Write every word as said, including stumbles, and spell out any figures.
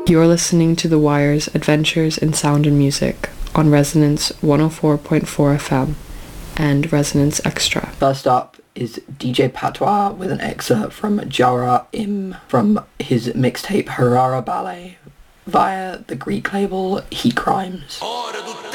You're listening to The Wire's Adventures in Sound and Music on Resonance one oh four point four F M and Resonance Extra. First up is D J Patois with an excerpt from Jara Im from his mixtape Harara Ballet via the Greek label Heat Crimes.